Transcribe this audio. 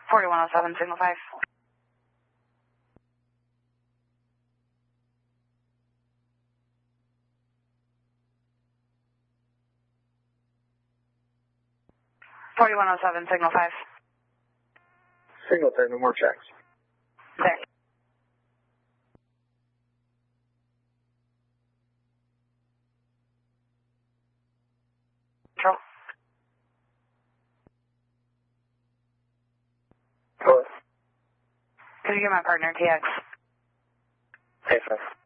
4107, signal 5. .4107, signal 5. Signal 10, no more checks. There. Control. Hello. Could you get my partner, TX? Hey, sir.